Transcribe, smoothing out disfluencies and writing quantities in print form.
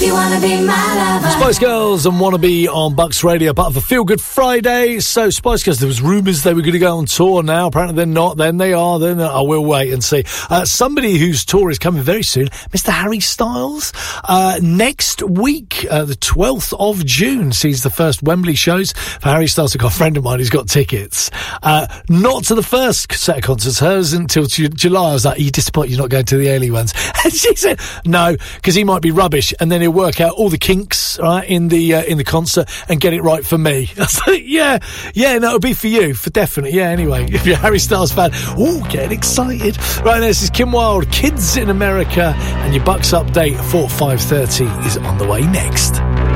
You wanna be my lover. Spice Girls and Wanna Be on Bucks Radio, part of a Feel Good Friday. So Spice Girls, there was rumours they were going to go on tour now. Apparently they're not. Then they are. Then I will wait and see. Somebody whose tour is coming very soon, Mr. Harry Styles. Next week, the 12th of June, sees the first Wembley shows for Harry Styles. I've got a friend of mine who's got tickets. Not to the first set of concerts. Hers until July. I was like, are you disappointed you're not going to the early ones? And she said, no, because he might be rubbish. And then he'll work out all the kinks, right, in the concert and get it right for me. I was like, yeah, no, it'll be for you, for definite. Yeah, anyway, if you're a Harry Styles fan, getting excited. Right, this is Kim Wilde, Kids in America, and your Bucks update for 5:30 is on the way next.